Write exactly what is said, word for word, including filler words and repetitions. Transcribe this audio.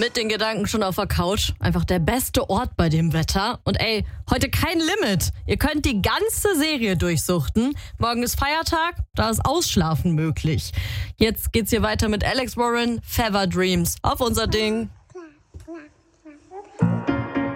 mit den Gedanken schon auf der Couch. Einfach der beste Ort bei dem Wetter. Und ey, heute kein Limit. Ihr könnt die ganze Serie durchsuchten. Morgen ist Feiertag, da ist Ausschlafen möglich. Jetzt geht's hier weiter mit Alex Warren, Feather Dreams. Auf unser Ding.